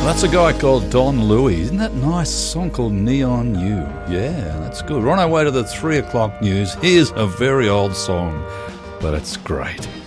That's a guy called Don Louis. Isn't that nice? Song called Neon You. Yeah, that's good. We're on our way to the 3 o'clock news. Here's a very old song, but it's great.